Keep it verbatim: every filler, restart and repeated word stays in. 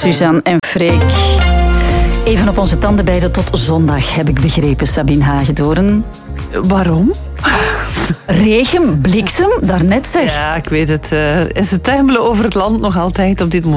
Suzanne en Freek. Even op onze tanden bijten tot zondag, heb ik begrepen, Sabine Hagedoorn. Waarom? Regen, bliksem, daarnet zeg. Ja, ik weet het. Uh, is het tuimelen over het land nog altijd op dit moment?